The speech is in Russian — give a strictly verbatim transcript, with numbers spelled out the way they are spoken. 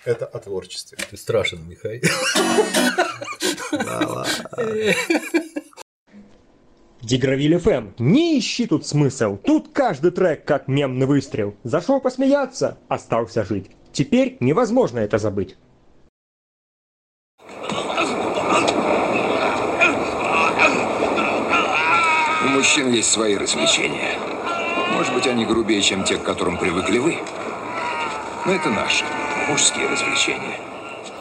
Это о творчестве. Ты страшен, Михаил. Дигравиль эф эм. Не ищи тут смысл. Тут каждый трек как мемный выстрел. Зашел посмеяться, остался жить. Теперь невозможно это забыть. У мужчин есть свои развлечения. Может быть, они грубее, чем те, к которым привыкли вы. Но это наши мужские развлечения.